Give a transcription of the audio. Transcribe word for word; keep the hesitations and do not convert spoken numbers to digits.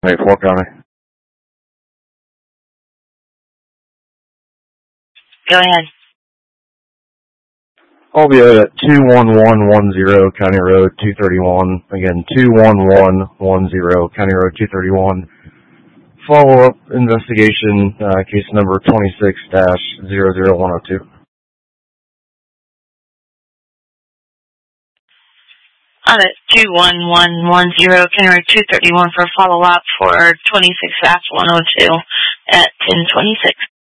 Hey, Fort County. Go ahead. I'll be out at two one one one zero County Road two thirty-one. Again, two one one one zero County Road two thirty-one. Follow-up investigation, uh, case number twenty-six dash zero zero one oh two. On at two one one one zero County Road two thirty-one for follow-up for twenty-six dash one oh two at ten twenty-six.